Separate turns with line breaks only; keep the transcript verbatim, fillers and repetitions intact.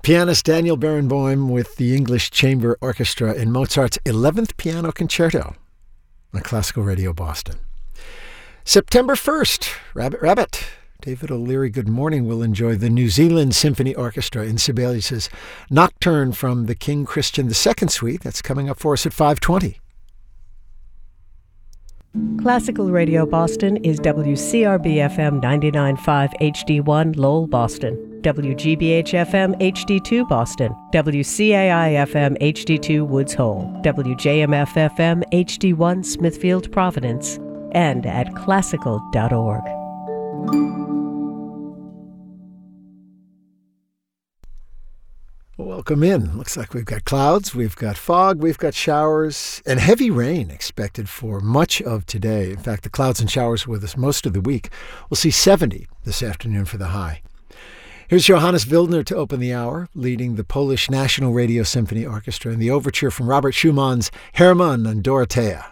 Pianist Daniel Barenboim with the English Chamber Orchestra in Mozart's eleventh Piano Concerto on Classical Radio Boston. September first, Rabbit Rabbit. David O'Leary, good morning. We'll enjoy the New Zealand Symphony Orchestra in Sibelius's Nocturne from the King Christian the Second Suite. That's coming up for us at five twenty.
Classical Radio Boston is W C R B F M ninety-nine point five H D one Lowell, Boston, W G B H F M H D two Boston, W C A I F M H D two Woods Hole, W J M F F M H D one Smithfield, Providence, and at classical dot org.
Welcome in. Looks like we've got clouds, we've got fog, we've got showers, and heavy rain expected for much of today. In fact, the clouds and showers are with us most of the week. We'll see seventy this afternoon for the high. Here's Johannes Wildner to open the hour, leading the Polish National Radio Symphony Orchestra in the overture from Robert Schumann's Hermann and Dorothea.